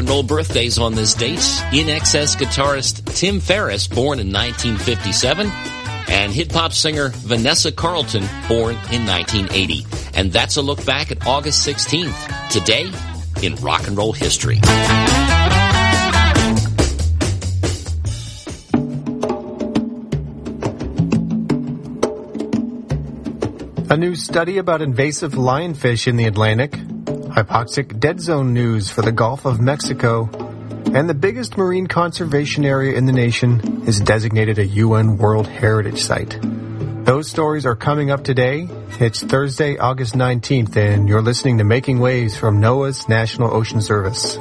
and roll birthdays on this date. In Excess guitarist Tim Ferriss, born in 1957, and hip hop singer Vanessa Carlton, born in 1980. And that's a look back at August 16th, today in rock and roll history. A new study about invasive lionfish in the Atlantic, hypoxic dead zone news for the Gulf of Mexico, and the biggest marine conservation area in the nation is designated a UN World Heritage Site. Those stories are coming up today. It's Thursday, August 19th, and you're listening to Making Waves from NOAA's National Ocean Service.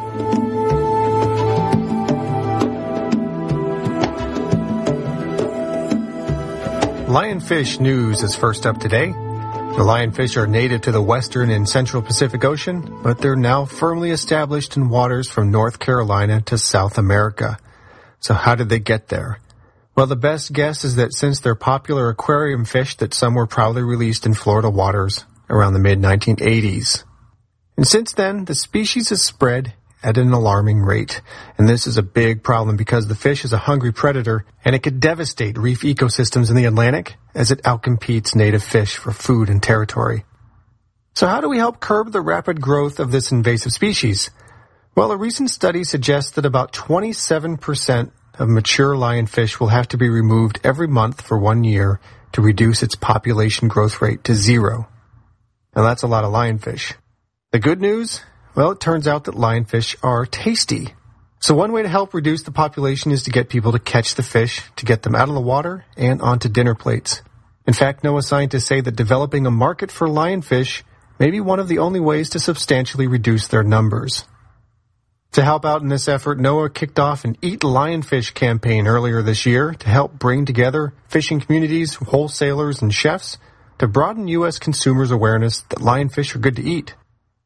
Lionfish news is first up today. The lionfish are native to the western and central Pacific Ocean, but they're now firmly established in waters from North Carolina to South America. So how did they get there? Well, the best guess is that since they're popular aquarium fish, that some were probably released in Florida waters around the mid-1980s. And since then, the species has spread at an alarming rate. And this is a big problem because the fish is a hungry predator and it could devastate reef ecosystems in the Atlantic as it outcompetes native fish for food and territory. So how do we help curb the rapid growth of this invasive species? Well, a recent study suggests that about 27% of mature lionfish will have to be removed every month for 1 year to reduce its population growth rate to 0. Now that's a lot of lionfish. The good news? Well, it turns out that lionfish are tasty. So one way to help reduce the population is to get people to catch the fish, to get them out of the water and onto dinner plates. In fact, NOAA scientists say that developing a market for lionfish may be one of the only ways to substantially reduce their numbers. To help out in this effort, NOAA kicked off an Eat Lionfish campaign earlier this year to help bring together fishing communities, wholesalers, and chefs to broaden U.S. consumers' awareness that lionfish are good to eat.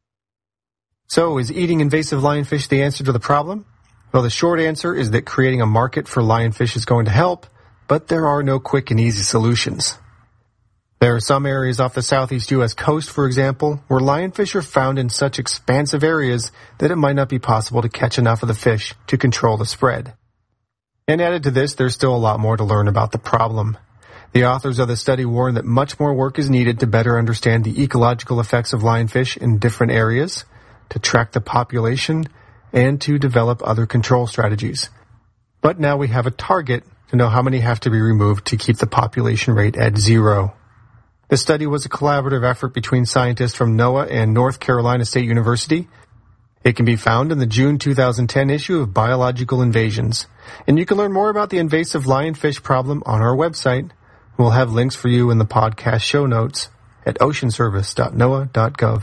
So, is eating invasive lionfish the answer to the problem? Well, the short answer is that creating a market for lionfish is going to help, but there are no quick and easy solutions. There are some areas off the southeast U.S. coast, for example, where lionfish are found in such expansive areas that it might not be possible to catch enough of the fish to control the spread. And added to this, there's still a lot more to learn about the problem. The authors of the study warn that much more work is needed to better understand the ecological effects of lionfish in different areas, to track the population, and to develop other control strategies. But now we have a target to know how many have to be removed to keep the population rate at 0. The study was a collaborative effort between scientists from NOAA and North Carolina State University. It can be found in the June 2010 issue of Biological Invasions. And you can learn more about the invasive lionfish problem on our website. We'll have links for you in the podcast show notes at oceanservice.noaa.gov.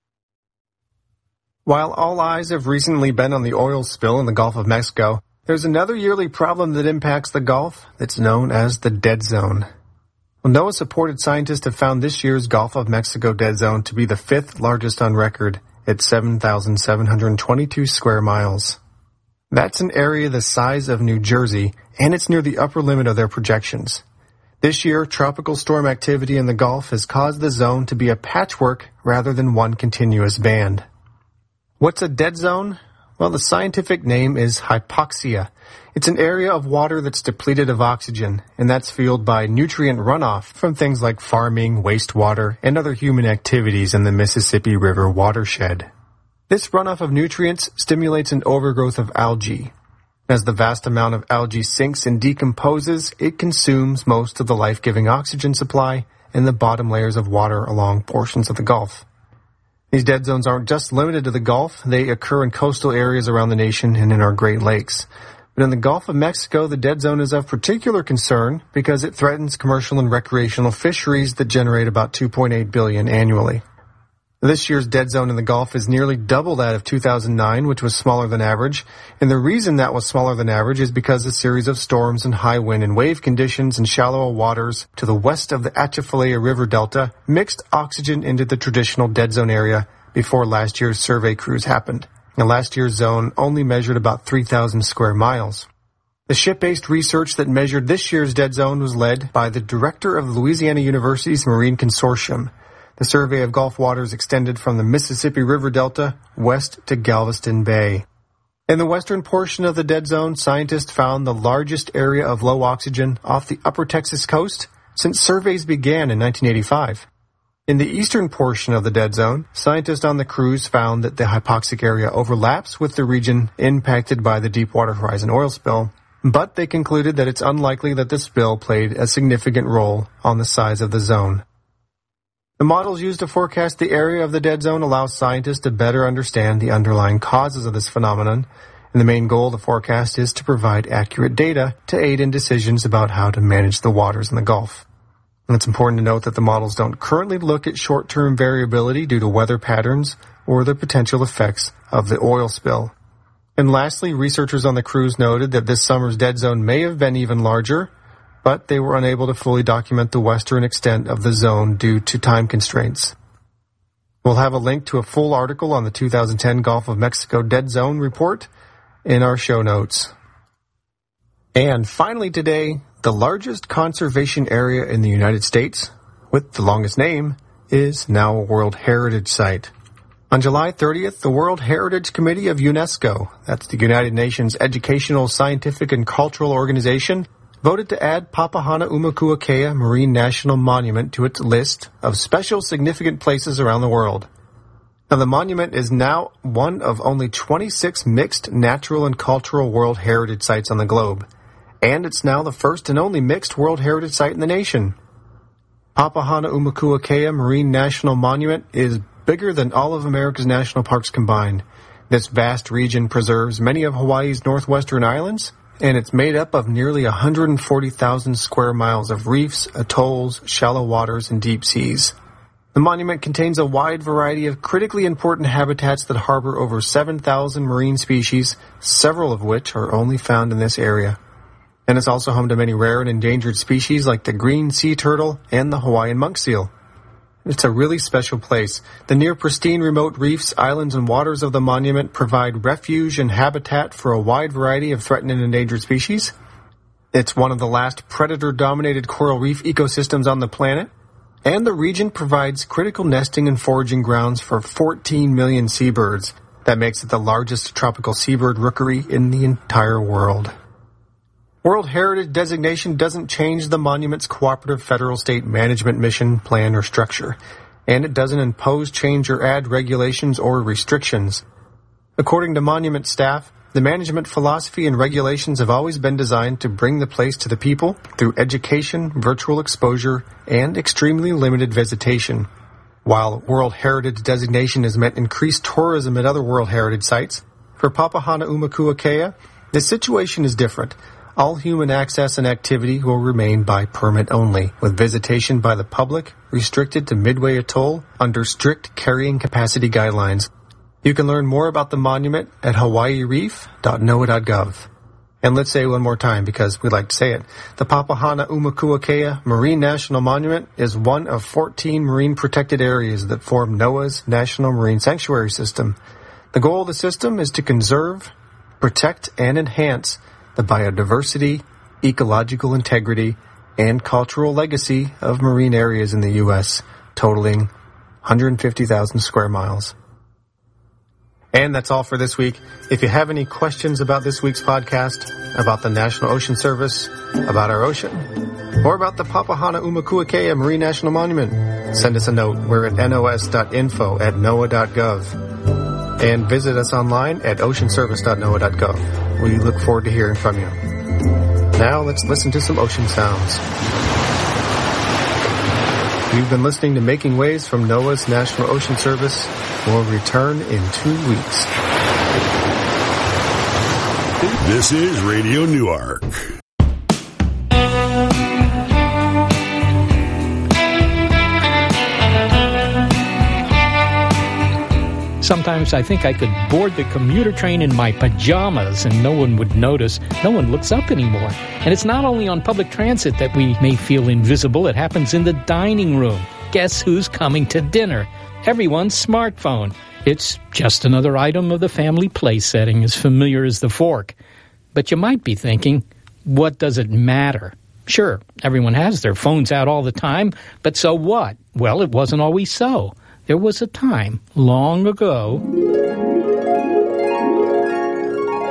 While all eyes have recently been on the oil spill in the Gulf of Mexico, there's another yearly problem that impacts the Gulf that's known as the dead zone. Well, NOAA-supported scientists have found this year's Gulf of Mexico dead zone to be the 5th largest on record at 7,722 square miles. That's an area the size of New Jersey, and it's near the upper limit of their projections. This year, tropical storm activity in the Gulf has caused the zone to be a patchwork rather than one continuous band. What's a dead zone? Well, the scientific name is hypoxia. It's an area of water that's depleted of oxygen, and that's fueled by nutrient runoff from things like farming, wastewater, and other human activities in the Mississippi River watershed. This runoff of nutrients stimulates an overgrowth of algae. As the vast amount of algae sinks and decomposes, it consumes most of the life-giving oxygen supply in the bottom layers of water along portions of the Gulf. These dead zones aren't just limited to the Gulf. They occur in coastal areas around the nation and in our Great Lakes. But in the Gulf of Mexico, the dead zone is of particular concern because it threatens commercial and recreational fisheries that generate about $2.8 billion annually. This year's dead zone in the Gulf is nearly double that of 2009, which was smaller than average. And the reason that was smaller than average is because a series of storms and high wind and wave conditions in shallower waters to the west of the Atchafalaya River Delta mixed oxygen into the traditional dead zone area before last year's survey cruise happened. And last year's zone only measured about 3,000 square miles. The ship-based research that measured this year's dead zone was led by the director of Louisiana University's Marine Consortium. The survey of Gulf waters extended from the Mississippi River Delta west to Galveston Bay. In the western portion of the dead zone, scientists found the largest area of low oxygen off the upper Texas coast since surveys began in 1985. In the eastern portion of the dead zone, scientists on the cruise found that the hypoxic area overlaps with the region impacted by the Deepwater Horizon oil spill, but they concluded that it's unlikely that the spill played a significant role on the size of the zone. The models used to forecast the area of the dead zone allow scientists to better understand the underlying causes of this phenomenon, and the main goal of the forecast is to provide accurate data to aid in decisions about how to manage the waters in the Gulf. And it's important to note that the models don't currently look at short-term variability due to weather patterns or the potential effects of the oil spill. And lastly, researchers on the cruise noted that this summer's dead zone may have been even larger, but they were unable to fully document the western extent of the zone due to time constraints. We'll have a link to a full article on the 2010 Gulf of Mexico Dead Zone report in our show notes. And finally today, the largest conservation area in the United States, with the longest name, is now a World Heritage Site. On July 30th, the World Heritage Committee of UNESCO, that's the United Nations Educational, Scientific, and Cultural Organization, voted to add Papahanaumakuakea Marine National Monument to its list of special significant places around the world. Now, the monument is now one of only 26 mixed natural and cultural World Heritage Sites on the globe, and it's now the first and only mixed World Heritage Site in the nation. Papahanaumakuakea Marine National Monument is bigger than all of America's national parks combined. This vast region preserves many of Hawaii's northwestern islands, and it's made up of nearly 140,000 square miles of reefs, atolls, shallow waters, and deep seas. The monument contains a wide variety of critically important habitats that harbor over 7,000 marine species, several of which are only found in this area. And it's also home to many rare and endangered species like the green sea turtle and the Hawaiian monk seal. It's a really special place. The near-pristine remote reefs, islands, and waters of the monument provide refuge and habitat for a wide variety of threatened and endangered species. It's one of the last predator-dominated coral reef ecosystems on the planet, and the region provides critical nesting and foraging grounds for 14 million seabirds. That makes it the largest tropical seabird rookery in the entire world. World Heritage designation doesn't change the monument's cooperative federal state management mission, plan, or structure, and it doesn't impose, change, or add regulations or restrictions. According to monument staff, the management philosophy and regulations have always been designed to bring the place to the people through education, virtual exposure, and extremely limited visitation. While World Heritage designation has meant increased tourism at other World Heritage sites, for Papahanaumakuakea, the situation is different. All human access and activity will remain by permit only, with visitation by the public restricted to Midway Atoll under strict carrying capacity guidelines. You can learn more about the monument at hawaiireef.noaa.gov. And let's say it one more time because we like to say it. The Papahanaumakuakea Marine National Monument is one of 14 marine protected areas that form NOAA's National Marine Sanctuary System. The goal of the system is to conserve, protect, and enhance the biodiversity, ecological integrity, and cultural legacy of marine areas in the U.S., totaling 150,000 square miles. And that's all for this week. If you have any questions about this week's podcast, about the National Ocean Service, about our ocean, or about the Papahanaumakuakea Marine National Monument, send us a note. We're at nos.info@noaa.gov. And visit us online at oceanservice.noaa.gov. We look forward to hearing from you. Now let's listen to some ocean sounds. You've been listening to Making Waves from NOAA's National Ocean Service. We'll return in 2 weeks. This is Radio Newark. Sometimes I think I could board the commuter train in my pajamas and no one would notice. No one looks up anymore. And it's not only on public transit that we may feel invisible. It happens in the dining room. Guess who's coming to dinner? Everyone's smartphone. It's just another item of the family place setting, as familiar as the fork. But you might be thinking, what does it matter? Sure, everyone has their phones out all the time, but so what? Well, it wasn't always so. There was a time, long ago,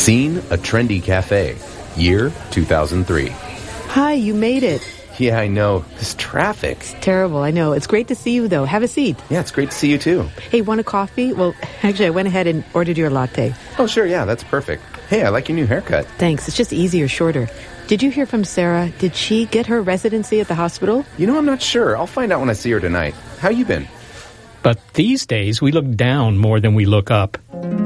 Seen a trendy cafe. Year 2003. Hi, you made it. Yeah, I know. This traffic. It's terrible, I know. It's great to see you, though. Have a seat. Yeah, it's great to see you, too. Hey, want a coffee? Well, actually, I went ahead and ordered your latte. Oh, sure, yeah, that's perfect. Hey, I like your new haircut. Thanks. It's just easier, shorter. Did you hear from Sarah? Did she get her residency at the hospital? You know, I'm not sure. I'll find out when I see her tonight. How you been? But these days, we look down more than we look up.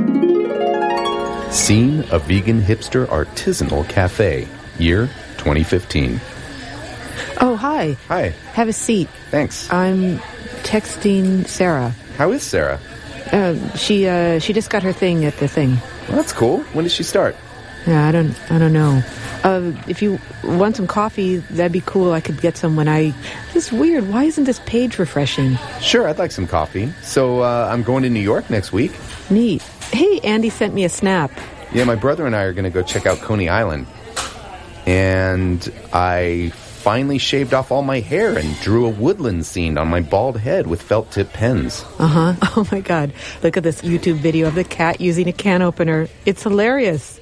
Seen a vegan hipster artisanal cafe. Year 2015. Oh, hi. Hi. Have a seat. Thanks. I'm texting Sarah. How is Sarah? She just got her thing at the thing. Well, that's cool. When did she start? Yeah, I don't know. If you want some coffee, that'd be cool. I could get some when I... This is weird. Why isn't this page refreshing? Sure, I'd like some coffee. So, I'm going to New York next week. Neat. Hey, Andy sent me a snap. Yeah, my brother and I are going to go check out Coney Island. And I finally shaved off all my hair and drew a woodland scene on my bald head with felt-tip pens. Uh-huh. Oh, my God. Look at this YouTube video of the cat using a can opener. It's hilarious.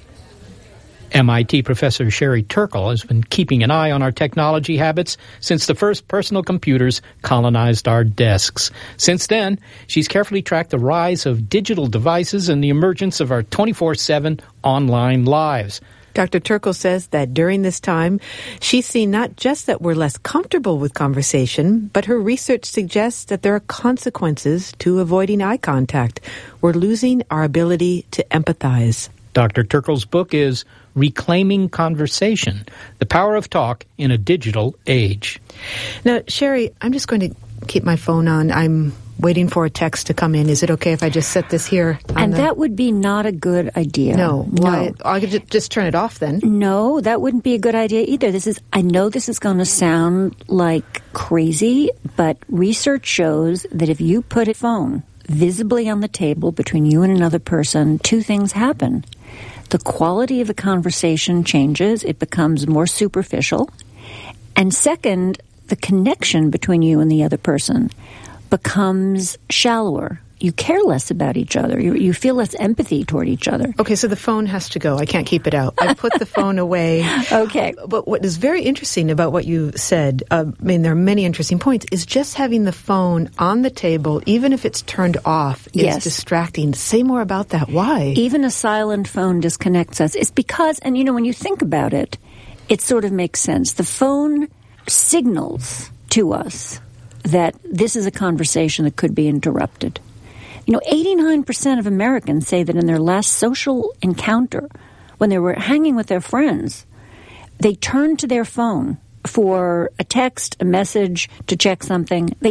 MIT professor Sherry Turkle has been keeping an eye on our technology habits since the first personal computers colonized our desks. Since then, she's carefully tracked the rise of digital devices and the emergence of our 24/7 online lives. Dr. Turkle says that during this time, she's seen not just that we're less comfortable with conversation, but her research suggests that there are consequences to avoiding eye contact. We're losing our ability to empathize. Dr. Turkle's book is Reclaiming Conversation, The Power of Talk in a Digital Age. Now, Sherry, I'm just going to keep my phone on. I'm waiting for a text to come in. Is it okay if I just set this here? And that would be not a good idea. No. Why? I could just turn it off then. No, that wouldn't be a good idea either. I know this is going to sound like crazy, but research shows that if you put a phone visibly on the table between you and another person, two things happen. The quality of the conversation changes. It becomes more superficial. And second, the connection between you and the other person becomes shallower. You care less about each other. You feel less empathy toward each other. Okay, so the phone has to go. I can't keep it out. I put the phone away. Okay. But what is very interesting about what you said, there are many interesting points, is just having the phone on the table, even if it's turned off, is distracting. Say more about that. Why? Even a silent phone disconnects us. It's because, and when you think about it, it sort of makes sense. The phone signals to us that this is a conversation that could be interrupted. 89% of Americans say that in their last social encounter, when they were hanging with their friends, they turned to their phone for a text, a message, to check something. They